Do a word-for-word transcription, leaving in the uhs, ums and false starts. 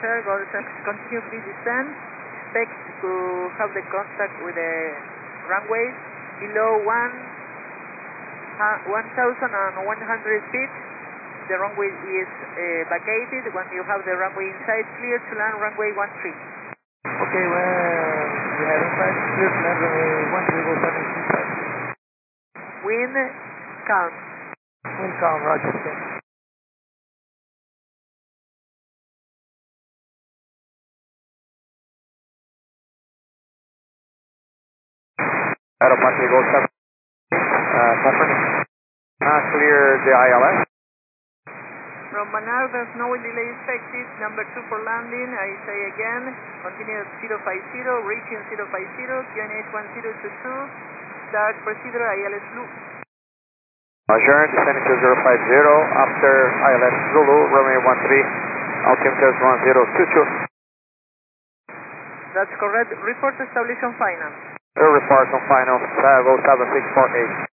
sir. Godsend, continue please descend. Expect to have the contact with the runway below one, uh, one thousand one hundred feet. The runway is uh, vacated. When you have the runway inside, clear to land runway one three. Okay, well, we have inside, clear to land runway one three, go seven five. Wind calm. Wind calm, roger, sir. Aeropark Eagle seven, uh, Pepper. Uh, clear the I L S. From Manar, there's no delay expected. Number two for landing. I say again, continue at zero five zero, reaching zero five zero, Q N H one zero two two, start procedure I L S Blue. Roger, descending to zero five zero, after I L S Zulu, runway one three, altimeter one zero two two. That's correct. Report establishment final. Report on final, go seven six four eight.